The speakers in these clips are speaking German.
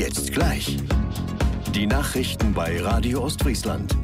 Jetzt gleich. Die Nachrichten bei Radio Ostfriesland.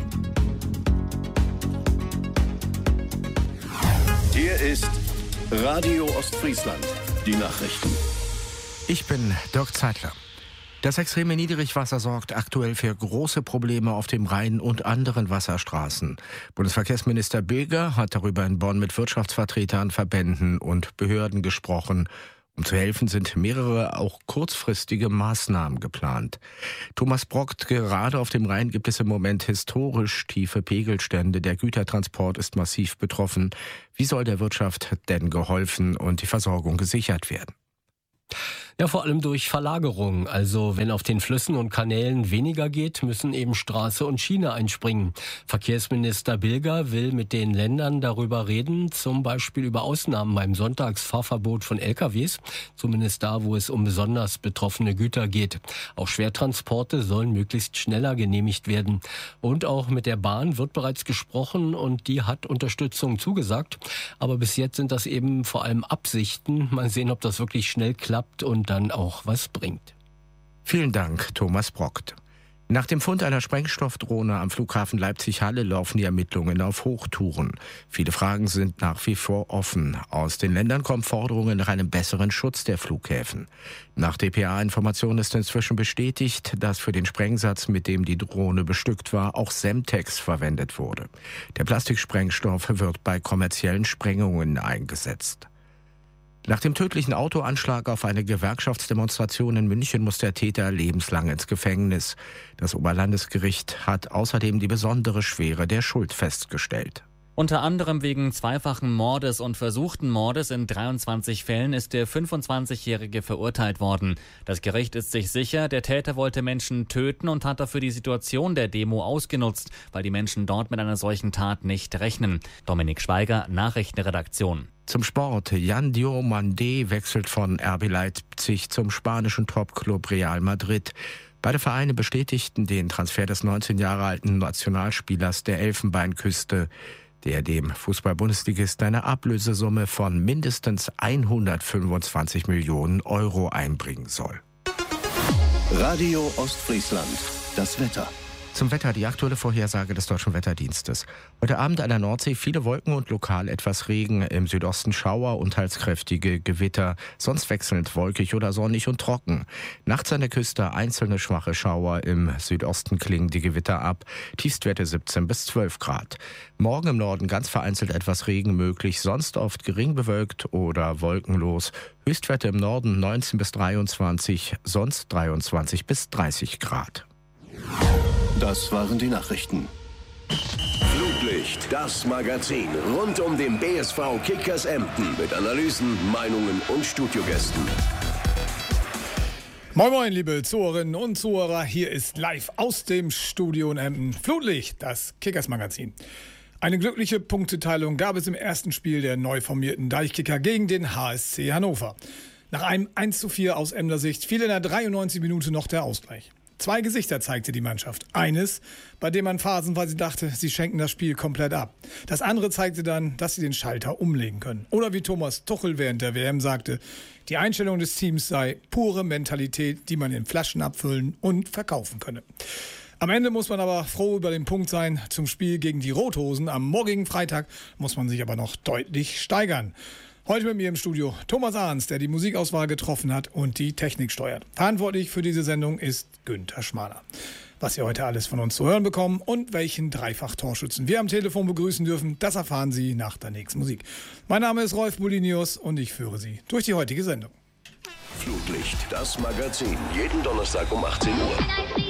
Hier ist Radio Ostfriesland. Die Nachrichten. Ich bin Dirk Zeitler. Das extreme Niedrigwasser sorgt aktuell für große Probleme auf dem Rhein und anderen Wasserstraßen. Bundesverkehrsminister Bilger hat darüber in Bonn mit Wirtschaftsvertretern, Verbänden und Behörden gesprochen. Um zu helfen, sind mehrere auch kurzfristige Maßnahmen geplant. Thomas Brockt, gerade auf dem Rhein gibt es im Moment historisch tiefe Pegelstände. Der Gütertransport ist massiv betroffen. Wie soll der Wirtschaft denn geholfen und die Versorgung gesichert werden? Ja, vor allem durch Verlagerung. Also wenn auf den Flüssen und Kanälen weniger geht, müssen eben Straße und Schiene einspringen. Verkehrsminister Bilger will mit den Ländern darüber reden, zum Beispiel über Ausnahmen beim Sonntagsfahrverbot von LKWs, zumindest da, wo es um besonders betroffene Güter geht. Auch Schwertransporte sollen möglichst schneller genehmigt werden. Und auch mit der Bahn wird bereits gesprochen und die hat Unterstützung zugesagt. Aber bis jetzt sind das eben vor allem Absichten. Mal sehen, ob das wirklich schnell klappt und dann auch was bringt. Vielen Dank, Thomas Brockt. Nach dem Fund einer Sprengstoffdrohne am Flughafen Leipzig-Halle laufen die Ermittlungen auf Hochtouren. Viele Fragen sind nach wie vor offen. Aus den Ländern kommen Forderungen nach einem besseren Schutz der Flughäfen. Nach dpa-Informationen ist inzwischen bestätigt, dass für den Sprengsatz, mit dem die Drohne bestückt war, auch Semtex verwendet wurde. Der Plastiksprengstoff wird bei kommerziellen Sprengungen eingesetzt. Nach dem tödlichen Autoanschlag auf eine Gewerkschaftsdemonstration in München muss der Täter lebenslang ins Gefängnis. Das Oberlandesgericht hat außerdem die besondere Schwere der Schuld festgestellt. Unter anderem wegen zweifachen Mordes und versuchten Mordes in 23 Fällen ist der 25-Jährige verurteilt worden. Das Gericht ist sich sicher, der Täter wollte Menschen töten und hat dafür die Situation der Demo ausgenutzt, weil die Menschen dort mit einer solchen Tat nicht rechnen. Dominik Schweiger, Nachrichtenredaktion. Zum Sport. Yan Diomandé wechselt von RB Leipzig zum spanischen Topclub Real Madrid. Beide Vereine bestätigten den Transfer des 19 Jahre alten Nationalspielers der Elfenbeinküste, der dem Fußball-Bundesligisten eine Ablösesumme von mindestens 125 Millionen Euro einbringen soll. Radio Ostfriesland. Das Wetter. Zum Wetter die aktuelle Vorhersage des Deutschen Wetterdienstes. Heute Abend an der Nordsee viele Wolken und lokal etwas Regen, im Südosten Schauer und teils kräftige Gewitter, sonst wechselnd wolkig oder sonnig und trocken. Nachts an der Küste einzelne schwache Schauer, im Südosten klingen die Gewitter ab, Tiefstwerte 17 bis 12 Grad. Morgen im Norden ganz vereinzelt etwas Regen möglich, sonst oft gering bewölkt oder wolkenlos. Höchstwerte im Norden 19 bis 23, sonst 23 bis 30 Grad. Das waren die Nachrichten. Flutlicht, das Magazin rund um den BSV Kickers Emden mit Analysen, Meinungen und Studiogästen. Moin moin, liebe Zuhörerinnen und Zuhörer, hier ist live aus dem Studio in Emden Flutlicht, das Kickers Magazin. Eine glückliche Punkteteilung gab es im ersten Spiel der neu formierten Deichkicker gegen den HSC Hannover. Nach einem 1:4 aus Emder Sicht fiel in der 93. Minute noch der Ausgleich. Zwei Gesichter zeigte die Mannschaft. Eines, bei dem man phasenweise dachte, sie schenken das Spiel komplett ab. Das andere zeigte dann, dass sie den Schalter umlegen können. Oder wie Thomas Tuchel während der WM sagte, die Einstellung des Teams sei pure Mentalität, die man in Flaschen abfüllen und verkaufen könne. Am Ende muss man aber froh über den Punkt sein. Zum Spiel gegen die Rothosen am morgigen Freitag muss man sich aber noch deutlich steigern. Heute mit mir im Studio Thomas Ahns, der die Musikauswahl getroffen hat und die Technik steuert. Verantwortlich für diese Sendung ist Günther Schmaler. Was Sie heute alles von uns zu hören bekommen und welchen Dreifach-Torschützen wir am Telefon begrüßen dürfen, das erfahren Sie nach der nächsten Musik. Mein Name ist Rolf Bolinius und ich führe Sie durch die heutige Sendung. Flutlicht, das Magazin. Jeden Donnerstag um 18 Uhr.